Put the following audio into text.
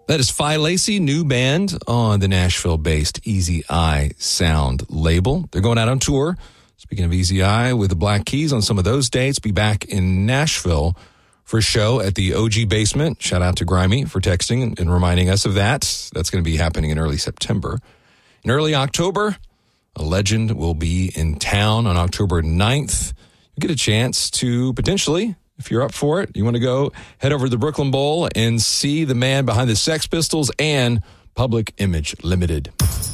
That is Phi Lacey, new band on the Nashville-based Easy Eye Sound label. They're going out on tour. Speaking of Easy Eye, with the Black Keys on some of those dates, be back in Nashville for a show at the OG Basement. Shout out to Grimy for texting and reminding us of that. That's going to be happening in early September. In early October, a legend will be in town on October 9th. You get a chance to potentially, if you're up for it, you want to go head over to the Brooklyn Bowl and see the man behind the Sex Pistols and Public Image Limited.